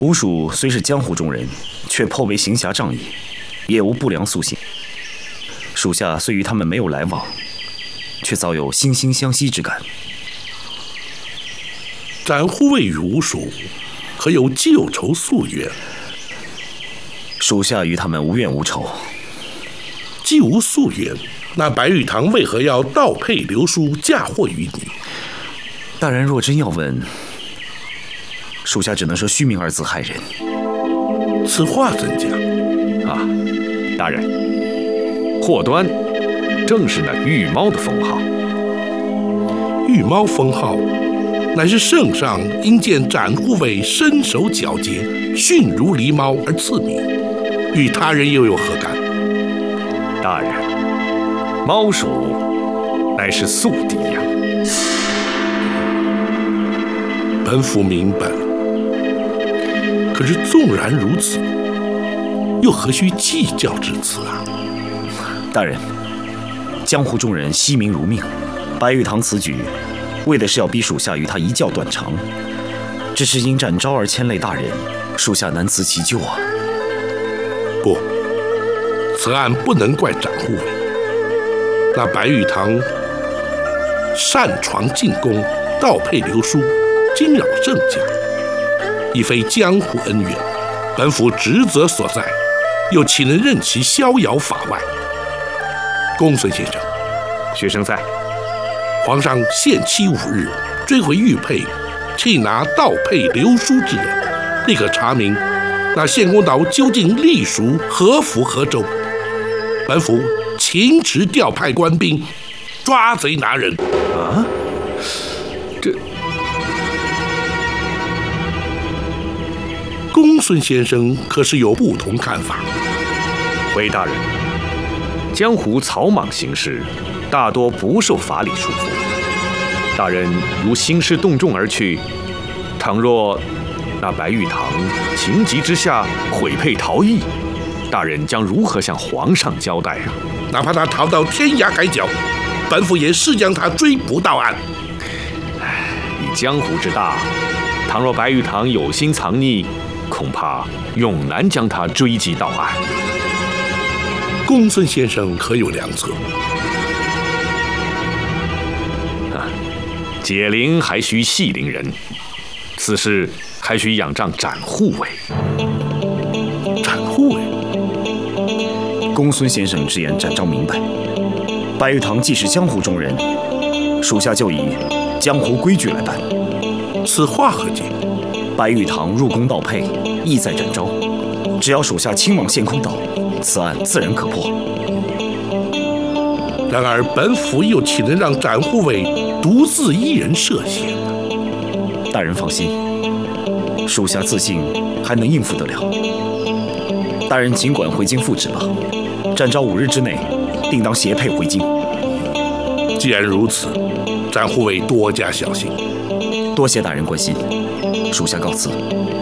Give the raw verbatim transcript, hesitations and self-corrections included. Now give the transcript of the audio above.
吴蜀虽是江湖中人，却颇为行侠仗义，也无不良素行。属下虽与他们没有来往，却早有惺惺相惜之感。 展护卫与吴蜀可有旧仇宿怨？ 属下与他们无怨无仇。 既无宿怨，那白玉堂为何要盗配流书嫁祸于你？ 大人若真要问，属下只能说虚名二字害人。 此话怎讲？ 啊，大人，祸端正是那玉猫的封号。 玉猫封号，乃是圣上因见展护卫身手矫捷，驯如狸猫而赐名，与他人又有何干？ 大人，猫鼠乃是宿敌呀。 本府明白了。可是纵然如此，又何须计较至此啊？ 大人，江湖中人惜名如命，白玉堂此举，为的是要逼属下与他一较断肠。只是因展昭而牵累大人，属下难辞其咎啊。 不，此案不能怪展护卫。那白玉堂擅闯进宫，盗配流书，惊扰圣驾，亦非江湖恩怨，本府职责所在，又岂能任其逍遥法外？公孙先生， 学生在。 皇上限期五日追回玉佩，缉拿盗配流书之人，立刻查明那献公岛究竟隶属何府何州。本府请旨调派官兵抓贼拿人。 啊？这公孙先生可是有不同看法？ 回大人，江湖草莽行事，大多不受法理束缚。大人如兴师动众而去，倘若那白玉堂情急之下毁佩逃逸，大人将如何向皇上交代啊？ 哪怕他逃到天涯海角，本府也是将他追捕到案。 以江湖之大，倘若白玉堂有心藏匿，恐怕永难将他追击到案。 公孙先生可有良策？ 啊，解铃还须系铃人，此事还需仰仗展护卫。 展护卫？ 公孙先生之言，展昭明白。白玉堂既是江湖中人，属下就以江湖规矩来办。 此话何解？ 白玉堂入宫盗配，意在展昭，只要属下亲往献空岛，此案自然可破。 然而本府又岂能让展护卫独自一人涉险？ 大人放心，属下自信还能应付得了。大人尽管回京复旨吧，展昭五日之内定当携佩回京。 既然如此，展护卫多加小心。 多谢大人关心，属下告辞。